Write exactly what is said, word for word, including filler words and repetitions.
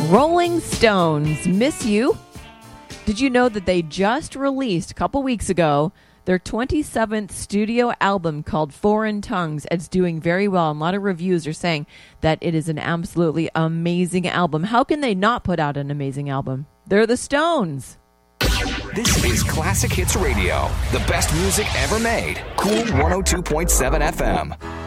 Rolling Stones, Miss You. Did you know that they just released a couple weeks ago their twenty-seventh studio album called Foreign Tongues? It's doing very well. And a lot of reviews are saying that it is an absolutely amazing album. How can they not put out an amazing album? They're the Stones. This is Classic Hits Radio, the best music ever made. Cool one oh two point seven F M.